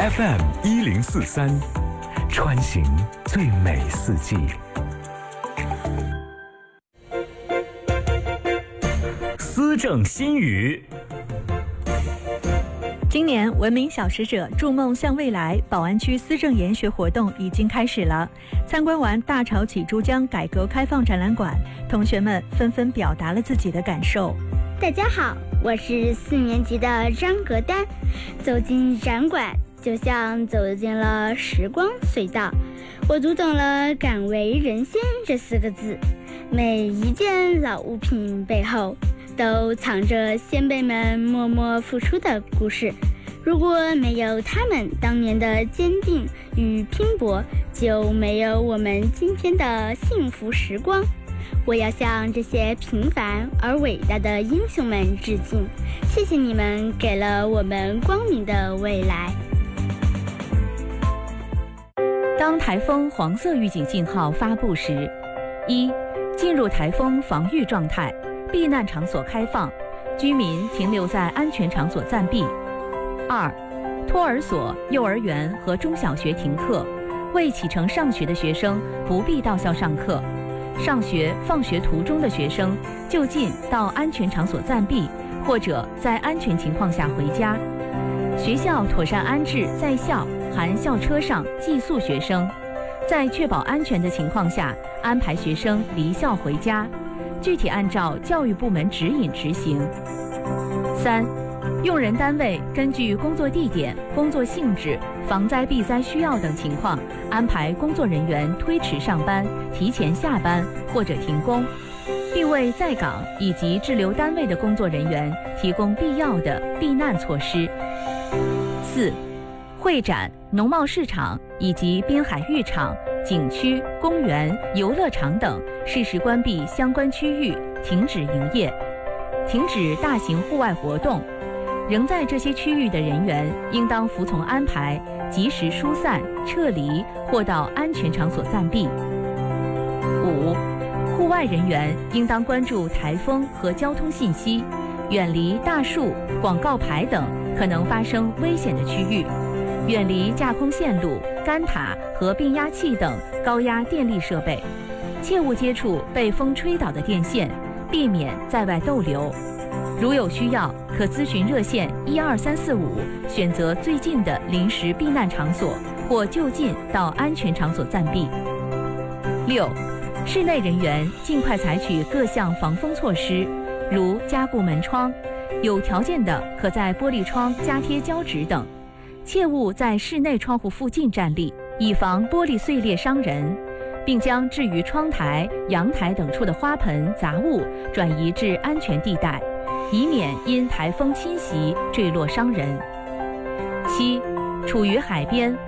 FM1043，穿行最美四季。思政新语。 今年文明小使者筑梦向未来宝安区思政研学活动已经开始了。参观完大潮起珠江改革开放展览馆，同学们纷纷表达了自己的感受。 大家好，我是4年级的张格丹。走进展馆，就像走进了时光隧道，我读懂了敢为人先这4个字。每一件老物品背后都藏着先辈们默默付出的故事，如果没有他们当年的坚定与拼搏，就没有我们今天的幸福时光。我要向这些平凡而伟大的英雄们致敬，谢谢你们给了我们光明的未来。 当台风黄色预警信号发布时，1. 进入台风防御状态，避难场所开放，居民停留在安全场所暂避。2. 托儿所、幼儿园和中小学停课，未启程上学的学生不必到校上课，上学放学途中的学生就近到安全场所暂避，或者在安全情况下回家。学校妥善安置在校含校车上寄宿学生，在确保安全的情况下安排学生离校回家，具体按照教育部门指引执行。3. 用人单位根据工作地点、工作性质、防灾避灾需要等情况，安排工作人员推迟上班、提前下班或者停工，并为在岗以及滞留单位的工作人员提供必要的避难措施。4. 会展、农贸市场以及滨海浴场、景区、公园、游乐场等适时关闭相关区域，停止营业，停止大型户外活动。仍在这些区域的人员应当服从安排，及时疏散、撤离或到安全场所暂避。5. 户外人员应当关注台风和交通信息，远离大树、广告牌等可能发生危险的区域，远离架空线路、杆塔和变压器等高压电力设备，切勿接触被风吹倒的电线，避免在外逗留。如有需要，可咨询热线12345，选择最近的临时避难场所，或就近到安全场所暂避。6. 室内人员尽快采取各项防风措施，如加固门窗，有条件的可在玻璃窗加贴胶纸等，切勿在室内窗户附近站立，以防玻璃碎裂伤人，并将置于窗台、阳台等处的花盆、杂物转移至安全地带，以免因台风侵袭坠落伤人。7. 处于海边